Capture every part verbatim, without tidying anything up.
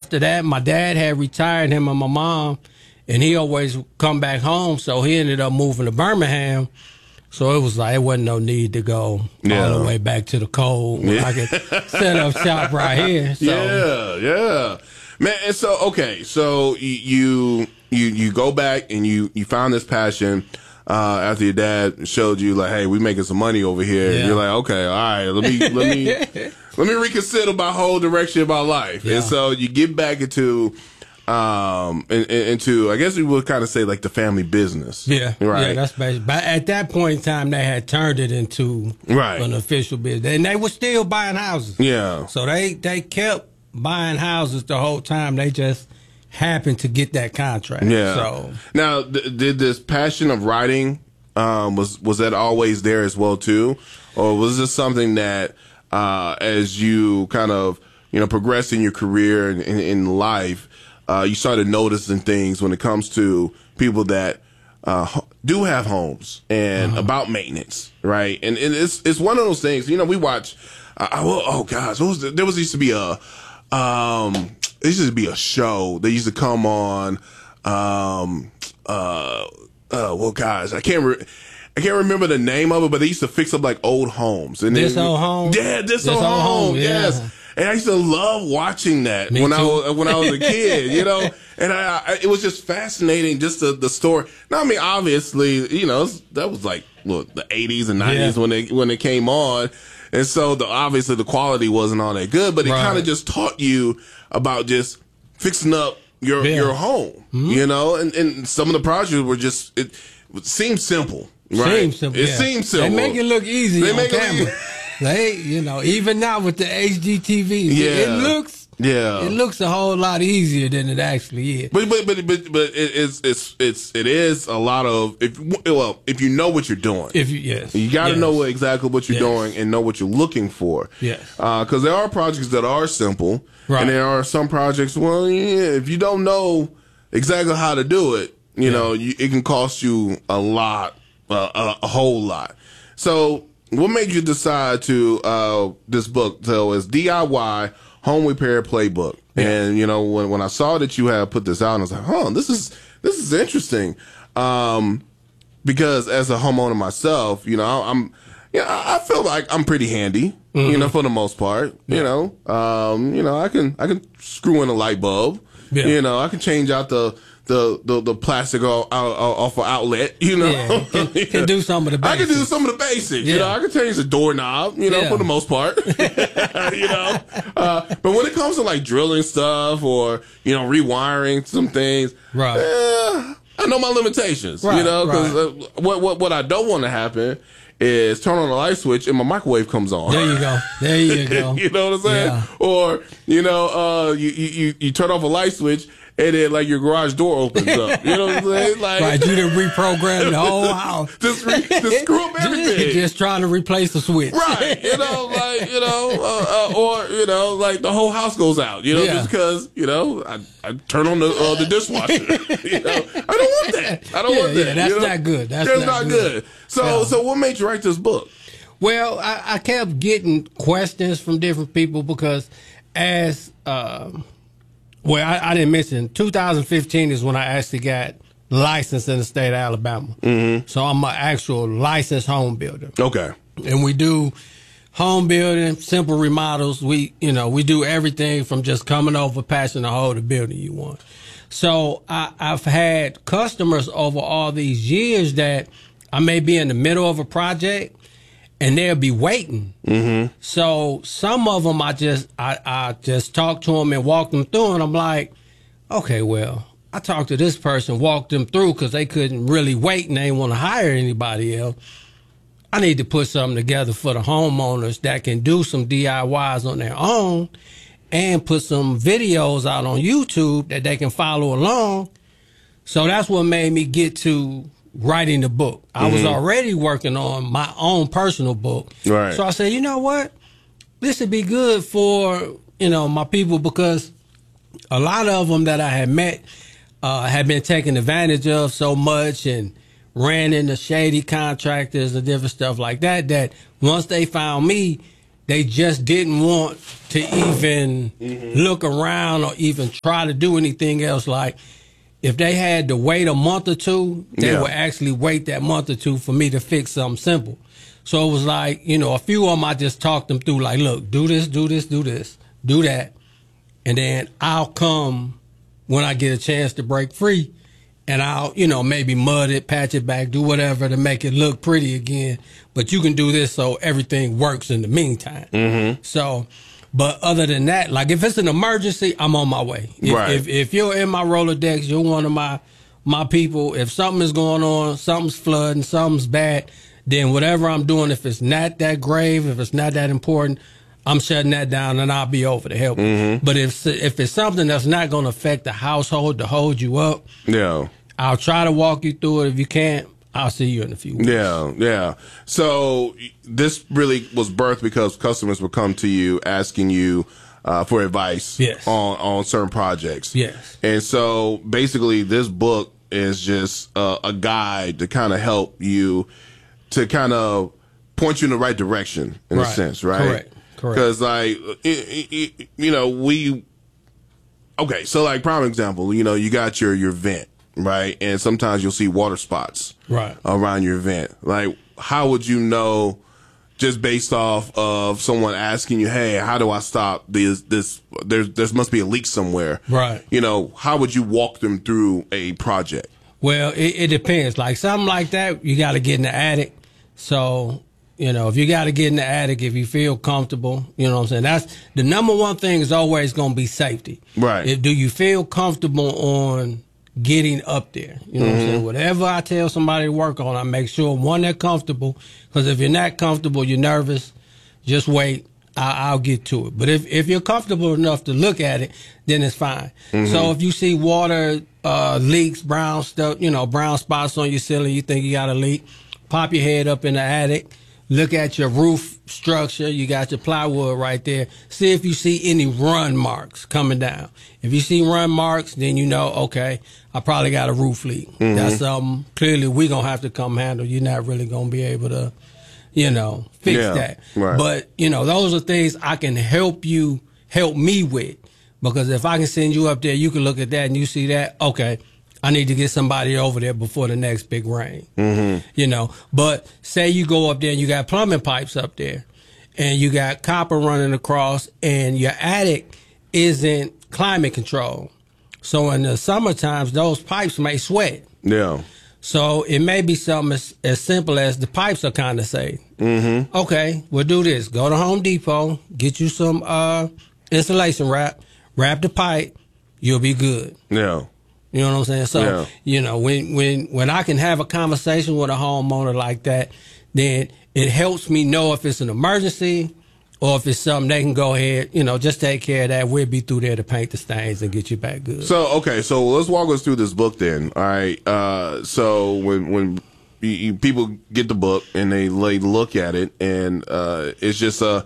after that, my dad had retired, him and my mom, and he always come back home. So he ended up moving to Birmingham. So it was like, it wasn't no need to go yeah. all the way back to the cold. Yeah. I could set up shop right here. So. Yeah, yeah. Man, and so, okay, so you you you go back and you, you found this passion uh, after your dad showed you, like, hey, we making some money over here. Yeah. You're like, okay, all right, let me let me let me reconsider my whole direction of my life. Yeah. And so you get back into um in, in, into I guess we would kind of say like the family business. Yeah, right. Yeah, that's basically. But at that point in time, they had turned it into right. an official business, and they were still buying houses. Yeah. So they they kept buying houses the whole time. They just happened to get that contract. Yeah. So now, th- did this passion of writing um, was was that always there as well too, or was this something that uh, as you kind of you know progressed in your career and in, in life, uh, you started noticing things when it comes to people that uh, do have homes and uh-huh. about maintenance, right? And, and it's it's one of those things. You know, we watch. Uh, oh, oh gosh, what was the, there was used to be a. Um, it used to be a show that used to come on. Um, uh, uh, well, guys, I can't. Re- I can't remember the name of it, but they used to fix up like old homes. And this then, old home, yeah, this, this old, old home, home yeah. yes. And I used to love watching that Me when too. I was when I was a kid, you know. And I, I, it was just fascinating, just the the story. Now, I mean, obviously, you know, that was like look the eighties and nineties yeah. when they when it came on. And so, the, obviously, the quality wasn't all that good, but it right. kind of just taught you about just fixing up your yeah. your home, mm-hmm. you know. And, and some of the projects were just it, it seemed simple, right? Seems simple. It yeah. seemed simple. They make it look easy they on make camera. It they, you know, even now with the H D T Vs, yeah. it, it looks. Yeah, it looks a whole lot easier than it actually is. But but but but, but it, it's it's it's it is a lot of if well if you know what you're doing. If you yes, you got to yes. know exactly what you're yes. doing and know what you're looking for. Yes, because uh, there are projects that are simple, right. and there are some projects. Well, yeah, if you don't know exactly how to do it, you yeah. know, you, it can cost you a lot, uh, a, a whole lot. So, what made you decide to uh, this book? So, it's D I Y. Home Repair Playbook. Yeah. And, you know, when, when I saw that you had put this out, I was like, huh, this is, this is interesting. Um, because as a homeowner myself, you know, I'm, you know, I feel like I'm pretty handy, mm-hmm. you know, for the most part, yeah. you know, um, you know, I can, I can screw in a light bulb, yeah. you know, I can change out the, The, the the plastic off, off an outlet, you know. Yeah, can, can do some of the basics. I can do some of the basics, yeah. you know. I can change the doorknob, you know, yeah. for the most part, you know. Uh, but when it comes to like drilling stuff or you know rewiring some things, right? Eh, I know my limitations, right, you know, because right. uh, what what what I don't want to happen is turn on the light switch and my microwave comes on. There you go. There you go. You know what I'm saying? Yeah. Or you know, uh, you you you turn off a light switch. And then, like, your garage door opens up. You know what I'm saying? Like, right, you done reprogrammed the whole house. just, re- just screw up everything. Just trying to replace the switch. Right. You know, like, you know, uh, uh, or, you know, like, the whole house goes out, you know, yeah. just because, you know, I, I turn on the uh, the dishwasher. You know, I don't want that. I don't yeah, want that. Yeah, that's you know? not good. That's, that's not, not good. good. So, yeah. so what made you write this book? Well, I, I kept getting questions from different people because as, um, well, I, I didn't mention, two thousand fifteen is when I actually got licensed in the state of Alabama. Mm-hmm. So I'm an actual licensed home builder. Okay. And we do home building, simple remodels. We, you know, we do everything from just coming over, patching the whole the building you want. So I, I've had customers over all these years that I may be in the middle of a project and they'll be waiting. Mm-hmm. So some of them, I just I, I just talk to them and walk them through, and I'm like, okay, well, I talked to this person, walked them through because they couldn't really wait and they didn't want to hire anybody else. I need to put something together for the homeowners that can do some D I Ys on their own and put some videos out on YouTube that they can follow along. So that's what made me get to writing the book. I mm-hmm. was already working on my own personal book. Right. So I said, you know what? This would be good for, you know, my people because a lot of them that I had met uh, had been taken advantage of so much and ran into shady contractors and different stuff like that, that once they found me, they just didn't want to even mm-hmm. look around or even try to do anything else. Like, if they had to wait a month or two, they yeah. would actually wait that month or two for me to fix something simple. So it was like, you know, a few of them I just talked them through, like, look, do this, do this, do this, do that. And then I'll come when I get a chance to break free, and I'll, you know, maybe mud it, patch it back, do whatever to make it look pretty again. But you can do this so everything works in the meantime. Mm-hmm. So, but other than that, like if it's an emergency, I'm on my way. If, right. if, if you're in my Rolodex, you're one of my my people. If something is going on, something's flooding, something's bad, then whatever I'm doing, if it's not that grave, if it's not that important, I'm shutting that down and I'll be over to help. Mm-hmm. But if if it's something that's not going to affect the household to hold you up, yeah, I'll try to walk you through it. If you can't, I'll see you in a few weeks. Yeah, yeah. So this really was birthed because customers would come to you asking you uh, for advice yes. on, on certain projects. Yes. And so basically this book is just uh, a guide to kind of help you, to kind of point you in the right direction in right. a sense, right? Correct. Correct. Because, like, it, it, you know, we, okay, so like prime example, you know, you got your, your vent. Right, and sometimes you'll see water spots right around your vent. Like, how would you know, just based off of someone asking you, "Hey, how do I stop this? This there's there must be a leak somewhere." Right. You know, how would you walk them through a project? Well, it, it depends. Like something like that, you got to get in the attic. So, you know, if you got to get in the attic, if you feel comfortable, you know what I'm saying. That's the number one thing is always going to be safety. Right. If, do you feel comfortable on getting up there? You know mm-hmm. what I'm saying? Whatever I tell somebody to work on, I make sure, one, they're comfortable. Because if you're not comfortable, you're nervous, just wait. I, I'll get to it. But if, if you're comfortable enough to look at it, then it's fine. Mm-hmm. So if you see water uh, leaks, brown stuff, you know, brown spots on your ceiling, you think you got a leak, pop your head up in the attic. Look at your roof structure. You got your plywood right there. See if you see any run marks coming down. If you see run marks, then you know, okay, I probably got a roof leak. Mm-hmm. That's something clearly we're going to have to come handle. You're not really going to be able to, you know, fix yeah, that. Right. But, you know, those are things I can help you, help me with. Because if I can send you up there, you can look at that and you see that, okay, I need to get somebody over there before the next big rain. Mm-hmm. You know, but say you go up there and you got plumbing pipes up there and you got copper running across and your attic isn't climate controlled. So in the summer times, those pipes may sweat. Yeah. So it may be something as, as simple as the pipes are condensate. Mm-hmm. Okay, we'll do this. Go to Home Depot, get you some uh, insulation wrap, wrap the pipe, you'll be good. Yeah. You know what I'm saying? So, yeah. you know, when, when, when I can have a conversation with a homeowner like that, then it helps me know if it's an emergency or if it's something they can go ahead, you know, just take care of that. We'll be through there to paint the stains and get you back good. So, okay, so let's walk us through this book then. All right. Uh, so when, when you, you, people get the book and they, they look at it and, uh, it's just, uh,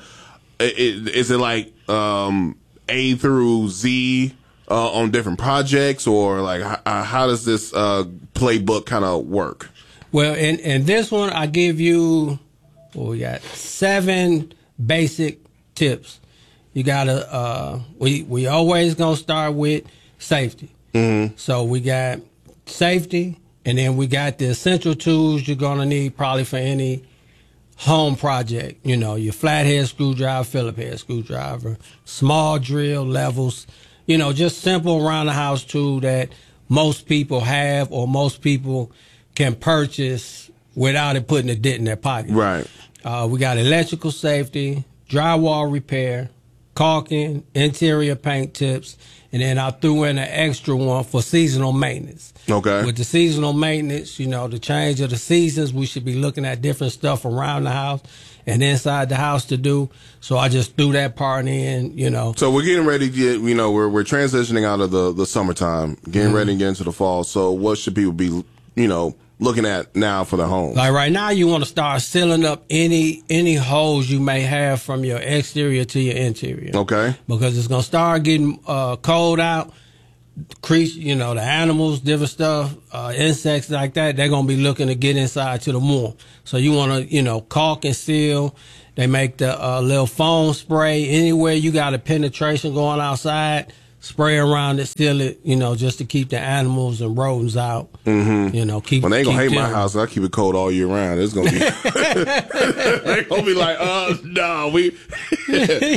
it, is it like, um, A through Z? Uh, on different projects, or like how, how does this uh, playbook kind of work? Well, in, in this one, I give you, well, we got seven basic tips. You gotta, uh, we we always gonna start with safety. Mm-hmm. So we got safety, and then we got the essential tools you're gonna need probably for any home project. You know, your flathead screwdriver, Phillips head screwdriver, small drill, levels. You know, just simple around the house tool that most people have or most people can purchase without it putting a dent in their pocket. Right. Uh, we got electrical safety, drywall repair, caulking, interior paint tips, and then I threw in an extra one for seasonal maintenance. Okay. With the seasonal maintenance, you know, the change of the seasons, we should be looking at different stuff around the house and inside the house to do. So I just threw that part in, you know. So we're getting ready to get, you know, we're we're transitioning out of the, the summertime, getting mm-hmm. ready to get into the fall. So what should people be, you know, looking at now for the home? Like right now, you want to start sealing up any any holes you may have from your exterior to your interior. Okay. Because it's going to start getting uh, cold out. Creatures, you know, the animals, different stuff, uh, insects like that, they're going to be looking to get inside to the warm. So you want to, you know, caulk and seal They make the uh, little foam spray. Anywhere you got a penetration going outside, spray around it, seal it, you know, just to keep the animals and rodents out. Mm-hmm. You know, keep. Well, they ain't gonna hate them. my house. I keep it cold all year round. It's gonna be. They gonna be like, uh, no, we. Say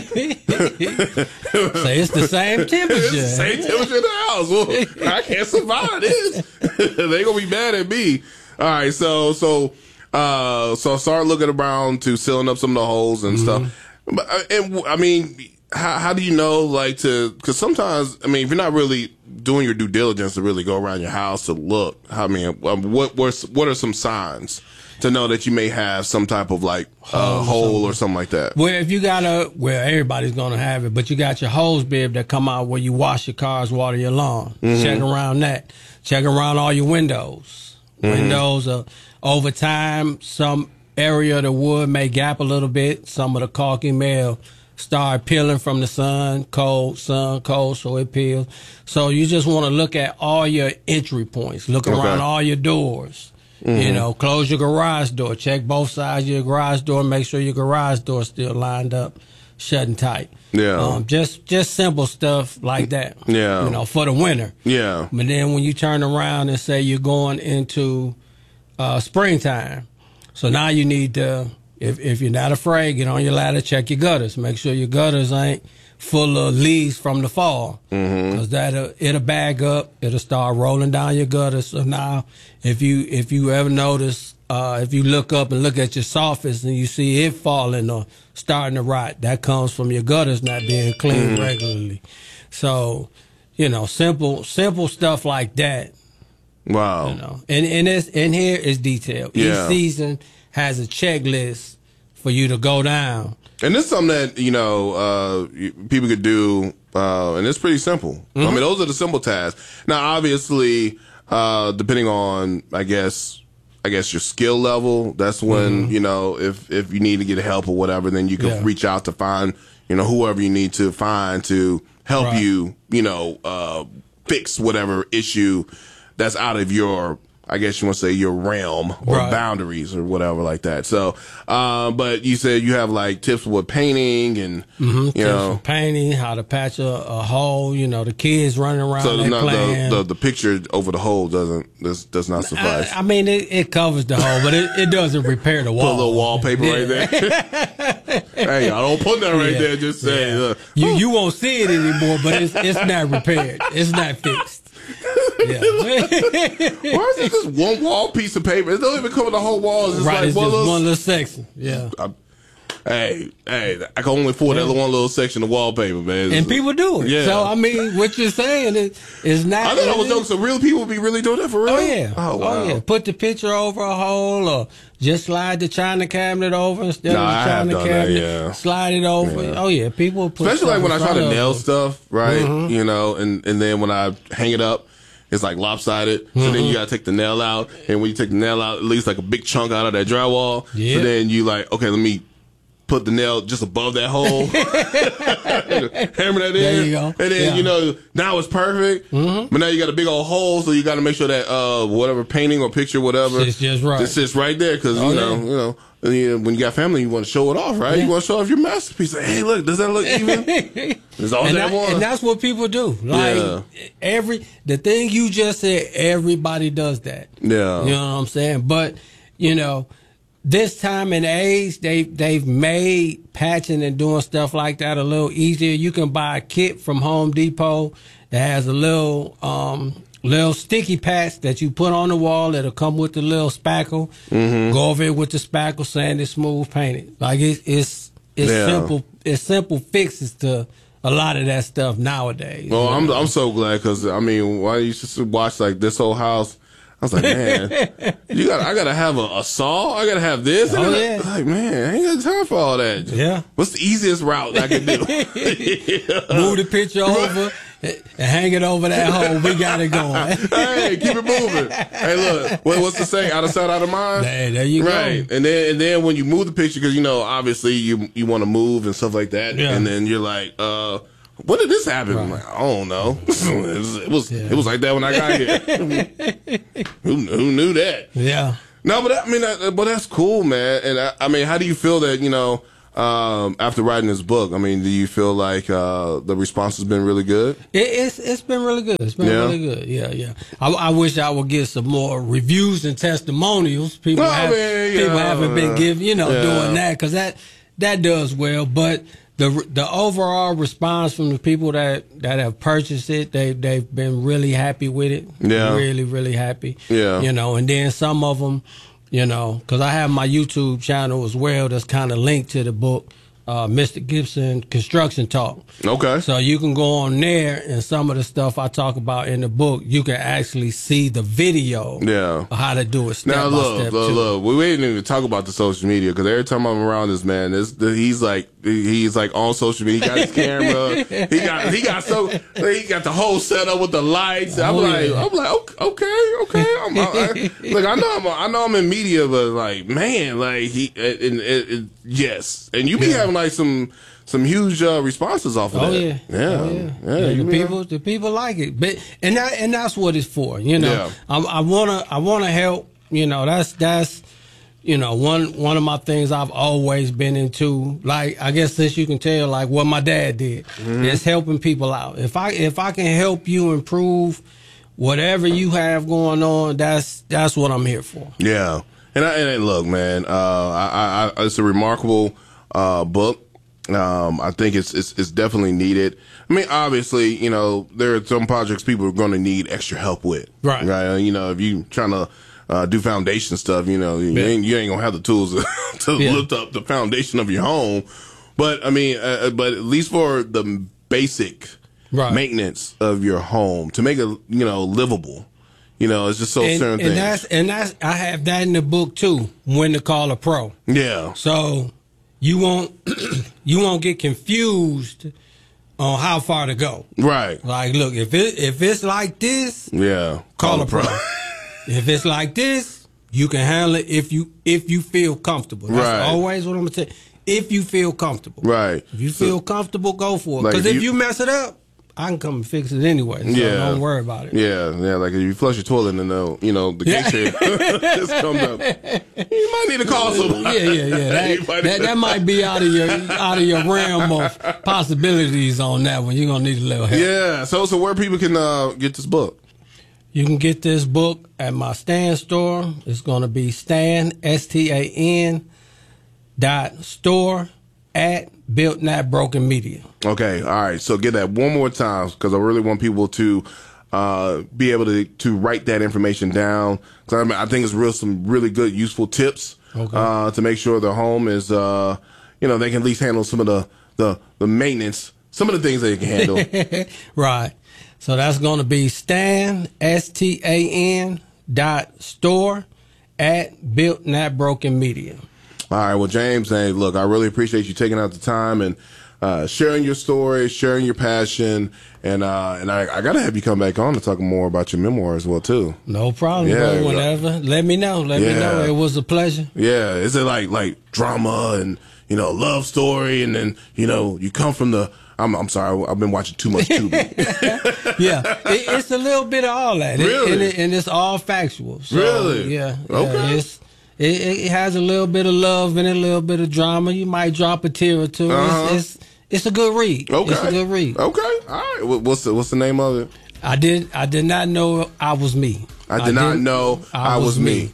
it's the same temperature. It's the same temperature in the house. Well, I can't survive this. They gonna be mad at me. All right, so so uh, so start looking around to sealing up some of the holes and mm-hmm. stuff. But and I mean. How, how do you know, like, to, because sometimes, I mean, if you're not really doing your due diligence to really go around your house to look, I mean, what what, what are some signs to know that you may have some type of, like, uh, hole or something like that? Well, if you got a, well, everybody's going to have it, but you got your hose bib that come out where you wash your cars, water your lawn. Mm-hmm. Check around that. Check around all your windows. Mm-hmm. Windows are, over time, some area of the wood may gap a little bit. Some of the caulking may start peeling from the sun, cold, sun, cold, so it peels. So you just want to look at all your entry points. Look okay. around all your doors. Mm-hmm. You know, close your garage door. Check both sides of your garage door. Make sure your garage door is still lined up, shut and tight. Yeah. Um, just just simple stuff like that. Yeah. You know, for the winter. Yeah. But then when you turn around and say you're going into uh, springtime, so now you need to, If if you're not afraid, get on your ladder, check your gutters. Make sure your gutters ain't full of leaves from the fall. Mm-hmm. Cause that'll, it'll bag up. It'll start rolling down your gutters. So now, if you, if you ever notice, uh, if you look up and look at your surface and you see it falling or starting to rot, that comes from your gutters not being cleaned mm-hmm. regularly. So, you know, simple, simple stuff like that. Wow. You know, and, and it's, and here is detailed. Yeah. Each season has a checklist for you to go down. And this is something that, you know, uh, people could do, uh, and it's pretty simple. Mm-hmm. I mean, those are the simple tasks. Now, obviously, uh, depending on, I guess, I guess your skill level, that's when, mm-hmm. you know, if, if you need to get help or whatever, then you can yeah. reach out to find, you know, whoever you need to find to help right. you, you know, uh, fix whatever issue that's out of your, I guess you want to say your realm or right. boundaries or whatever like that. So, uh, but you said you have like tips with painting and, mm-hmm. you tips know, for painting, how to patch a, a hole, you know, the kids running around. So they not, playing. the, the, the picture over the hole doesn't, does, does not suffice. I, I mean, it, it covers the hole, but it, it doesn't repair the wall. Put a little wallpaper yeah. right there. Hey, I don't put that right yeah. there. Just say, yeah. uh, you, you won't see it anymore, but it's, it's not repaired. It's not fixed. Yeah. Why is it just one wall piece of paper? It don't even cover the whole wall. It's just right, like it's one, just little, one little section. Yeah. I, hey, hey, I can only afford yeah. that one little section of wallpaper, man. And people do it. Yeah. So, I mean, what you're saying is, is not. I thought I was joking. So, real people be really doing that for real? Oh, yeah. Oh, wow. Oh, yeah. Put the picture over a hole or just slide the china cabinet over instead no, of the I china have done cabinet. That, yeah. Slide it over. Yeah. Oh, yeah. People put especially like when I try to nail it. stuff, right? Mm-hmm. You know, and, and then when I hang it up, it's like lopsided. Mm-hmm. So then you gotta take the nail out. And when you take the nail out, it leaves like a big chunk out of that drywall. Yeah. So then you like, okay, let me put the nail just above that hole. Hammer that in. There you go. And then, yeah. you know, now it's perfect. Mm-hmm. But now you got a big old hole, so you gotta make sure that, uh, whatever painting or picture, whatever. It's just right. It's just right there. Cause, oh, you know, yeah. you know. And you, when you got family, you want to show it off, right? Yeah. You want to show off your masterpiece. Like, hey, look, does that look even? It's all and, that, that and that's what people do. Like yeah. every the thing you just said, everybody does that. Yeah, you know what I'm saying. But you know, this time and age, they they've made patching and doing stuff like that a little easier. You can buy a kit from Home Depot that has a little um. little sticky patch that you put on the wall that'll come with the little spackle. Mm-hmm. Go over it with the spackle, sand it smooth, paint it. Like it's it's it's yeah. simple. It's simple fixes to a lot of that stuff nowadays. Well, I'm I'm so glad because I mean, why you just watch like this whole house? I was like, man, you got I gotta have a, a saw. I gotta have this. I oh gotta, yeah. Like, man, I ain't got time for all that. Yeah. What's the easiest route I can do? yeah. Move the picture over. And hang it over that hole. We got it going. Hey, keep it moving. Hey, look, what, what's the saying? Out of sight, out of mind. There, there you right. go. And then, and then when you move the picture, because you know, obviously you you want to move and stuff like that. Yeah. And then you're like, uh, when did this happen? Right. I'm like, I don't know. it was it was, yeah. it was like that when I got here. who, who knew that? Yeah. No, but I mean, that, but that's cool, man. And I, I mean, how do you feel that you know? um, after writing this book? I mean, do you feel like uh, the response has been really good? It, it's it's been really good. It's been Yeah. really good. Yeah, yeah. I, I wish I would get some more reviews and testimonials. People Oh, have man, people yeah, haven't been yeah. giving, you know, Yeah. doing that because that that does well. But the the overall response from the people that, that have purchased it, they they've been really happy with it. Yeah. Really, really happy. Yeah. You know, and then some of them, you know, because I have my YouTube channel as well that's kind of linked to the book, uh, Mister Gibson Construction Talk. Okay. So you can go on there, and some of the stuff I talk about in the book, you can actually see the video Yeah. of how to do it step Now by look, step. look, too. look. We didn't even talk about the social media because every time I'm around this man, this he's like he's like on social media. He got his camera. He got he got so he got the whole setup with the lights. I'm Oh, like yeah. I'm like okay, okay. I'm, I, I, look, I know I'm I know I'm in media, but like man, like he and, and, and yes, and you be Yeah. having like some some huge uh, responses off of Oh that. yeah, yeah, oh, yeah. yeah. Yeah, you the be- people, the people like it, but and that and that's what it's for. You know, Yeah. I, I wanna, I wanna help. You know, that's that's, you know, one one of my things I've always been into. Like I guess since you can tell, like what my dad did, Mm-hmm. is helping people out. If I if I can help you improve whatever you have going on, that's that's what I'm here for. Yeah, and I, and look, man, uh, I, I, it's a remarkable uh, book. Um, I think it's, it's it's definitely needed. I mean, obviously, you know, there are some projects people are going to need extra help with. Right. Right. You know, if you trying to uh, do foundation stuff, you know, you, Yeah. ain't, you ain't gonna have the tools to Yeah. lift up the foundation of your home. But I mean, uh, but at least for the basic Right. maintenance of your home to make it, you know, livable. You know, it's just so And, certain and things. that's and that's I have that in the book too. When to call a pro. Yeah. So you won't you won't get confused on how far to go. Right. Like, look, if it if it's like this, Yeah. call a pro. If it's like this, you can handle it if you if you feel comfortable. That's Right. always what I'm gonna say. If you feel comfortable. Right. If you feel comfortable, go for it. Like, Because if if you- you mess it up, I can come and fix it anyway. So Yeah. don't worry about it. Yeah, yeah. Like if you flush your toilet and the you know the geisha just comes up, you might need to call somebody. Yeah, yeah, yeah. You That, might that, need- that might be out of your out of your realm of possibilities on that one. You're gonna need a little help. Yeah. So so where people can uh, get this book? You can get this book at my Stan store. It's gonna be Stan S T A N dot store at Built Not Broken Media. Okay. All right. So get that one more time because I really want people to uh, be able to to write that information down. Because I, mean, I think it's real some really good useful tips Okay. uh, to make sure their home is uh, you know they can at least handle some of the the the maintenance, some of the things they can handle. Right. So that's going to be Stan, S T A N dot store at Built Not Broken Media. All right. Well, James, hey, look, I really appreciate you taking out the time and uh, sharing your story, sharing your passion, and uh, and I, I got to have you come back on to talk more about your memoir as well, too. No problem, Yeah, bro. Whenever. Let me know. Let me Yeah. know. It was a pleasure. Yeah. Is it like like drama and you know love story, and then you know you come from the. I'm I'm sorry, I've been watching too much Tubi. Yeah, it, it's a little bit of all that. It- Really? and, it, and it's all factual. So, Really? Yeah. yeah, Okay. It's, it, it has a little bit of love and a little bit of drama. You might drop a tear or two. Uh-huh. It's, it's it's a good read. Okay. It's a good read. Okay. All right. What- What's the What's the name of it? I did I did not know I was me. I did not didn't- know I, was me.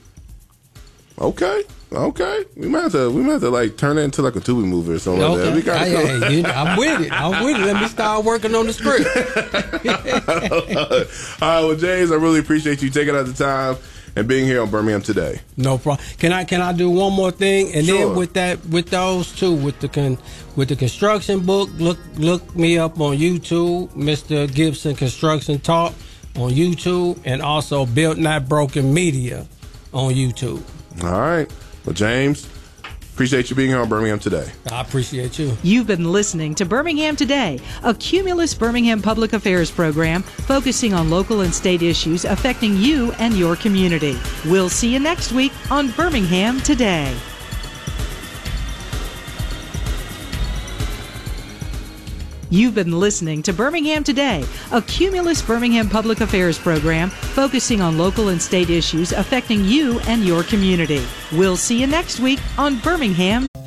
Okay. Okay. We might have to. We might have to like turn it into like a Tubi movie or something like that. Okay. We gotta Hey, come- hey, you know, I'm with it. I'm with it. Let me start working on the script. All right, well, James, I really appreciate you taking out the time and being here on Birmingham Today. No problem. Can I can I do one more thing? And Sure. then with that with those two with the con, with the construction book, look look me up on YouTube, Mister Gibson Construction Talk on YouTube, and also Built Not Broken Media on YouTube. All right. Well, James, appreciate you being here on Birmingham Today. I appreciate you. You've been listening to Birmingham Today, a Cumulus Birmingham public affairs program focusing on local and state issues affecting you and your community. We'll see you next week on Birmingham Today. You've been listening to Birmingham Today, a Cumulus Birmingham public affairs program focusing on local and state issues affecting you and your community. We'll see you next week on Birmingham.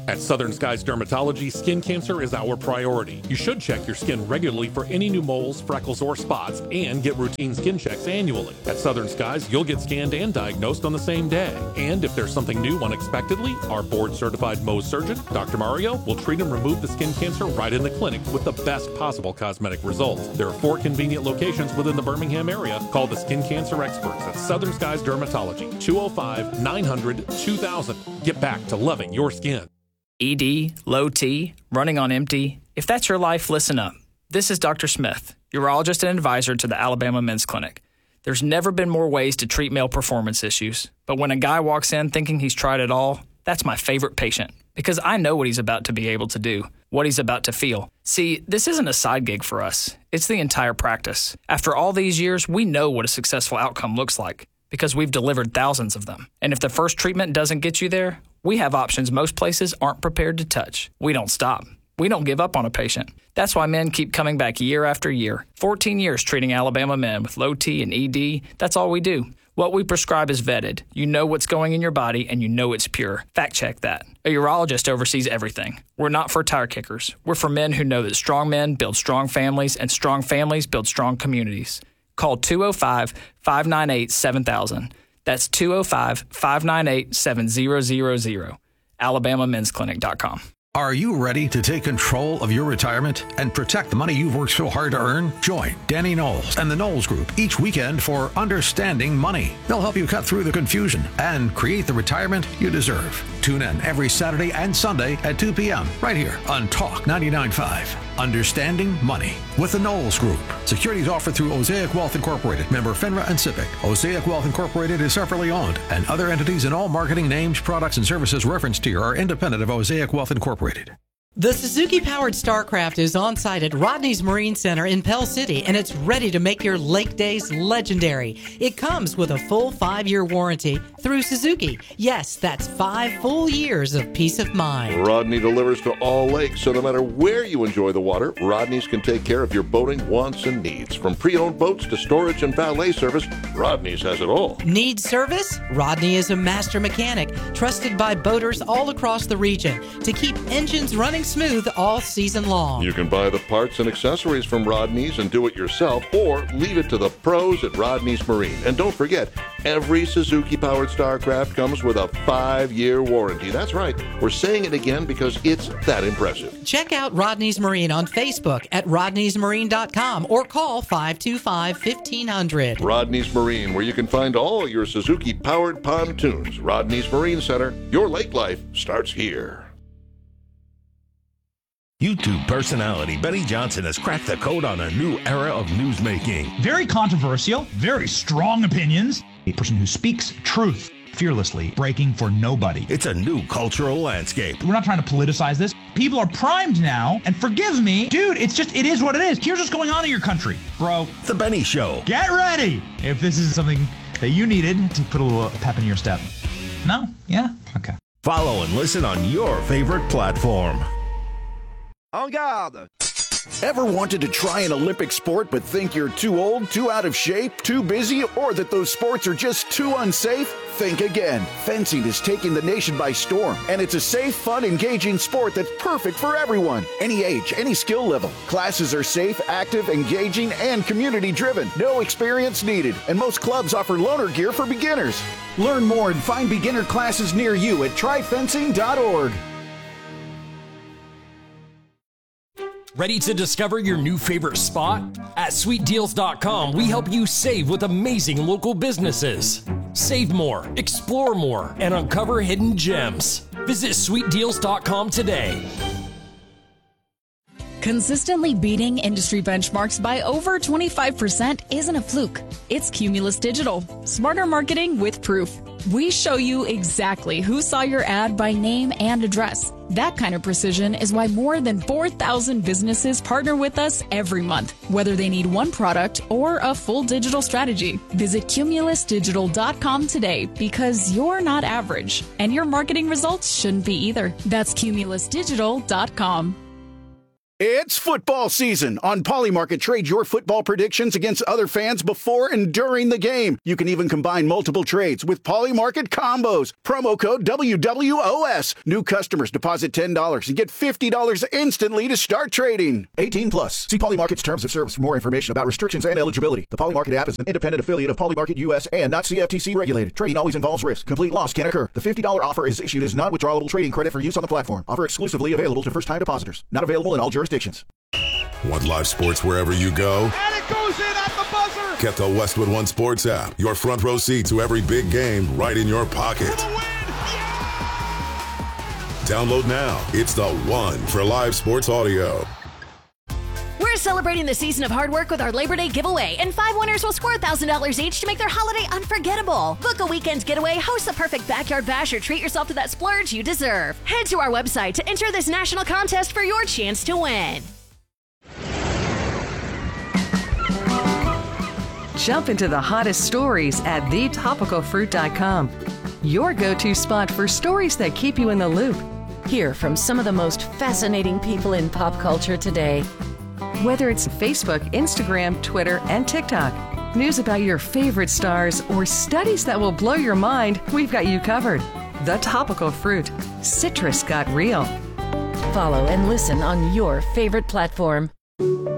At Southern Skies Dermatology, skin cancer is our priority. You should check your skin regularly for any new moles, freckles, or spots, and get routine skin checks annually. At Southern Skies, you'll get scanned and diagnosed on the same day. And if there's something new unexpectedly, our board-certified Mohs surgeon, Doctor Mario, will treat and remove the skin cancer right in the clinic with the best possible cosmetic results. There are four convenient locations within the Birmingham area. Call the skin cancer experts at Southern Skies Dermatology, two oh five, nine hundred, two thousand. Get back to loving your skin. E D, low T, running on empty. If that's your life, listen up. This is Doctor Smith, urologist and advisor to the Alabama Men's Clinic. There's never been more ways to treat male performance issues. But when a guy walks in thinking he's tried it all, that's my favorite patient. Because I know what he's about to be able to do, what he's about to feel. See, this isn't a side gig for us. It's the entire practice. After all these years, we know what a successful outcome looks like because we've delivered thousands of them. And if the first treatment doesn't get you there, we have options most places aren't prepared to touch. We don't stop. We don't give up on a patient. That's why men keep coming back year after year. fourteen years treating Alabama men with low T and E D. That's all we do. What we prescribe is vetted. You know what's going in your body, and you know it's pure. Fact check that. A urologist oversees everything. We're not for tire kickers. We're for men who know that strong men build strong families, and strong families build strong communities. Call two oh five, five nine eight, seven thousand. That's two oh five, five nine eight, seven thousand. alabama men's clinic dot com. Are you ready to take control of your retirement and protect the money you've worked so hard to earn? Join Danny Knowles and the Knowles Group each weekend for Understanding Money. They'll help you cut through the confusion and create the retirement you deserve. Tune in every Saturday and Sunday at two p.m. right here on Talk ninety-nine point five. Understanding Money with the Knowles Group. Securities offered through Osaic Wealth Incorporated, member FINRA and SIPC. Osaic Wealth Incorporated is separately owned, and other entities and all marketing names, products, and services referenced here are independent of Osaic Wealth Incorporated. The Suzuki-powered Starcraft is on site at Rodney's Marine Center in Pell City, and it's ready to make your lake days legendary. It comes with a full five-year warranty through Suzuki. Yes, that's five full years of peace of mind. Rodney delivers to all lakes, so no matter where you enjoy the water, Rodney's can take care of your boating wants and needs. From pre-owned boats to storage and valet service, Rodney's has it all. Need service? Rodney is a master mechanic, trusted by boaters all across the region to keep engines running smooth all season long. You can buy the parts and accessories from Rodney's and do it yourself, or leave it to the pros at Rodney's Marine. And don't forget, every Suzuki-powered Starcraft comes with a five-year warranty. That's right. We're saying it again because it's that impressive. Check out Rodney's Marine on Facebook at rodneys marine dot com or call five two five, fifteen hundred. Rodney's Marine, where you can find all your Suzuki-powered pontoons. Rodney's Marine Center. Your lake life starts here. YouTube personality Benny Johnson has cracked the code on a new era of newsmaking. Very controversial, very strong opinions. A person who speaks truth fearlessly, breaking for nobody. It's a new cultural landscape. We're not trying to politicize this. People are primed now, and forgive me, dude, it's just, it is what it is. Here's what's going on in your country, bro. The Benny Show. Get ready if this is something that you needed to put a little pep in your step. No? Yeah? Okay. Follow and listen on your favorite platform. En garde! Ever wanted to try an Olympic sport but think you're too old, too out of shape, too busy, or that those sports are just too unsafe? Think again. Fencing is taking the nation by storm, and it's a safe, fun, engaging sport that's perfect for everyone. Any age, any skill level. Classes are safe, active, engaging, and community-driven. No experience needed, and most clubs offer loaner gear for beginners. Learn more and find beginner classes near you at try fencing dot org. Ready to discover your new favorite spot? At sweet deals dot com, we help you save with amazing local businesses. Save more, explore more, and uncover hidden gems. Visit sweet deals dot com today. Consistently beating industry benchmarks by over twenty-five percent isn't a fluke. It's Cumulus Digital. Smarter marketing with proof. We show you exactly who saw your ad by name and address. That kind of precision is why more than four thousand businesses partner with us every month, whether they need one product or a full digital strategy. Visit cumulus digital dot com today because you're not average, and your marketing results shouldn't be either. That's cumulus digital dot com. It's football season. On Polymarket, trade your football predictions against other fans before and during the game. You can even combine multiple trades with Polymarket combos. Promo code W W O S. New customers deposit ten dollars and get fifty dollars instantly to start trading. eighteen plus. See Polymarket's terms of service for more information about restrictions and eligibility. The Polymarket app is an independent affiliate of Polymarket U S and not C F T C regulated. Trading always involves risk. Complete loss can occur. The fifty dollars offer is issued as non-withdrawable trading credit for use on the platform. Offer exclusively available to first-time depositors. Not available in all jurisdictions. Want live sports wherever you go? And it goes in at the buzzer! Get the Westwood One Sports app. Your front row seat to every big game right in your pocket. Download now. It's the one for live sports audio. We're celebrating the season of hard work with our Labor Day giveaway, and five winners will score one thousand dollars each to make their holiday unforgettable. Book a weekend getaway, host the perfect backyard bash, or treat yourself to that splurge you deserve. Head to our website to enter this national contest for your chance to win. Jump into the hottest stories at the topical fruit dot com. Your go-to spot for stories that keep you in the loop. Hear from some of the most fascinating people in pop culture today. Whether it's Facebook, Instagram, Twitter, and TikTok, news about your favorite stars, or studies that will blow your mind, we've got you covered. The Topical Fruit. Citrus got real. Follow and listen on your favorite platform.